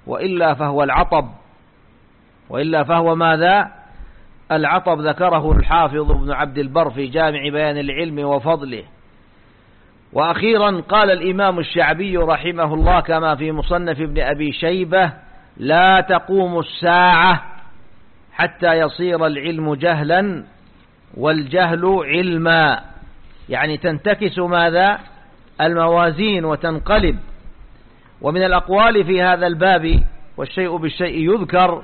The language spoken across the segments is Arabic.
وإلا فهو العطب، وإلا فهو ماذا؟ العطب. ذكره الحافظ ابن عبد البر في جامع بيان العلم وفضله. وأخيرا قال الإمام الشعبي رحمه الله كما في مصنف ابن أبي شيبة: لا تقوم الساعة حتى يصير العلم جهلا والجهل علما، يعني تنتكس ماذا؟ الموازين وتنقلب. ومن الأقوال في هذا الباب والشيء بالشيء يذكر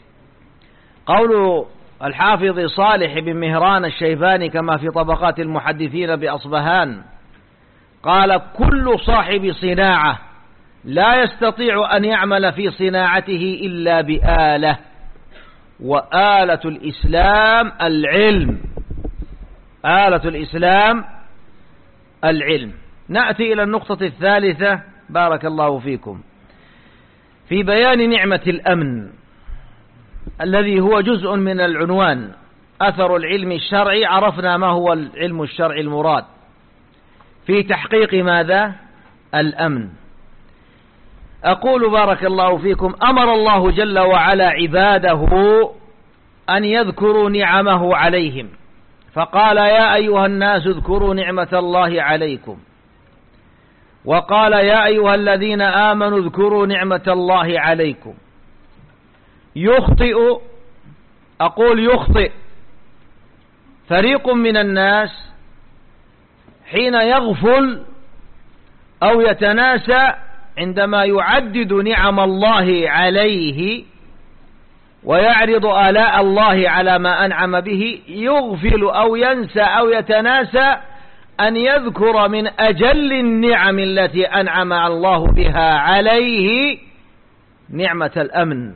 قول الحافظ صالح بن مهران الشيباني كما في طبقات المحدثين بأصبهان، قال: كل صاحب صناعة لا يستطيع أن يعمل في صناعته إلا بآلة، وآلة الإسلام العلم. آلة الإسلام العلم. نأتي إلى النقطة الثالثة بارك الله فيكم، في بيان نعمة الأمن الذي هو جزء من العنوان أثر العلم الشرعي. عرفنا ما هو العلم الشرعي المراد في تحقيق ماذا؟ الأمن. أقول بارك الله فيكم: أمر الله جل وعلا عباده أن يذكروا نعمه عليهم، فقال: يا أيها الناس اذكروا نعمة الله عليكم. وقال: يا أيها الذين آمنوا اذكروا نعمة الله عليكم. يخطئ فريق من الناس حين يغفل أو يتناسى عندما يعدد نعم الله عليه ويعرض آلاء الله على ما أنعم به، يغفل أو ينسى أو يتناسى أن يذكر من أجل النعم التي أنعم الله بها عليه نعمة الأمن.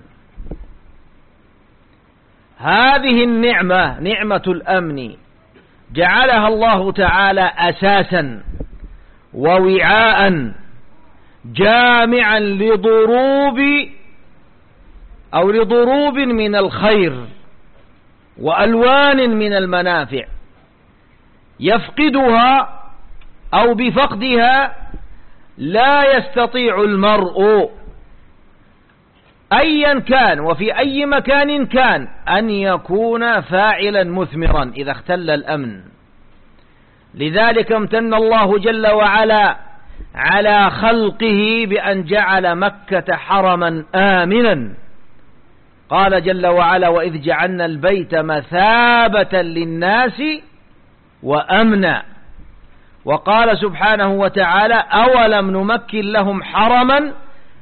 هذه النعمة، نعمة الأمن، جعلها الله تعالى أساسا ووعاء جامعا لضروب من الخير وألوان من المنافع، يفقدها أو بفقدها لا يستطيع المرء أيا كان وفي أي مكان كان أن يكون فاعلا مثمرا إذا اختل الأمن. لذلك امتن الله جل وعلا على خلقه بأن جعل مكة حرما آمنا. قال جل وعلا: وإذ جعلنا البيت مثابة للناس وأمنا. وقال سبحانه وتعالى: أولم نمكن لهم حرما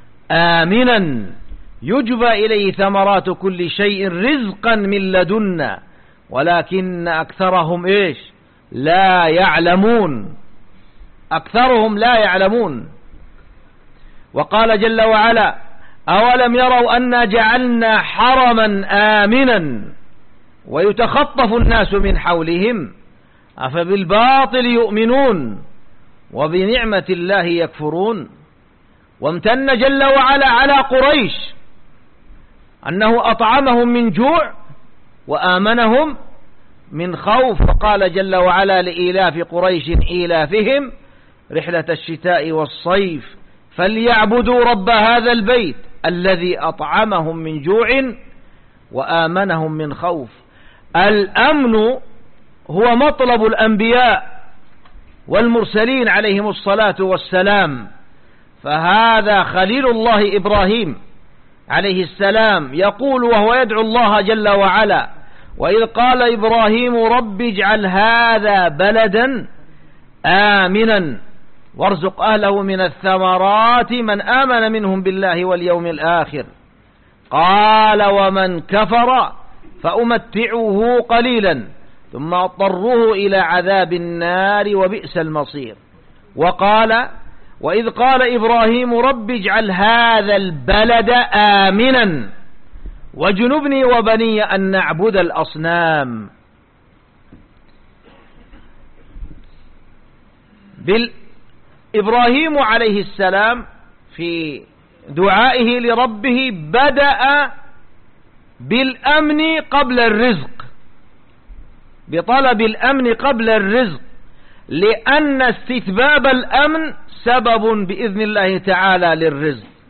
آمنا يجبى إليه ثمرات كل شيء رزقا من لدنا ولكن أكثرهم لا يعلمون. أكثرهم لا يعلمون. وقال جل وعلا: أولم يروا أنا جعلنا حرما آمنا ويتخطف الناس من حولهم أفبالباطل يؤمنون وبنعمة الله يكفرون. وامتن جل وعلا على قريش أنه أطعمهم من جوع وآمنهم من خوف. فقال جل وعلا لإيلاف قريش إيلافهم رحلة الشتاء والصيف فليعبدوا رب هذا البيت الذي أطعمهم من جوع وآمنهم من خوف. الأمن هو مطلب الأنبياء والمرسلين عليهم الصلاة والسلام. فهذا خليل الله إبراهيم عليه السلام يقول وهو يدعو الله جل وعلا: وإذ قال إبراهيم رب اجعل هذا بلدا آمنا وارزق أهله من الثمرات من آمن منهم بالله واليوم الآخر قال ومن كفر فأمتعه قليلا ثم أضطره إلى عذاب النار وبئس المصير. وقال: وإذ قال إبراهيم رب اجعل هذا البلد آمنا واجنبني وبني أن نعبد الأصنام. إبراهيم عليه السلام في دعائه لربه بدأ بالأمن قبل الرزق، بطلب الأمن قبل الرزق، لأن استتباب الأمن سبب بإذن الله تعالى للرزق.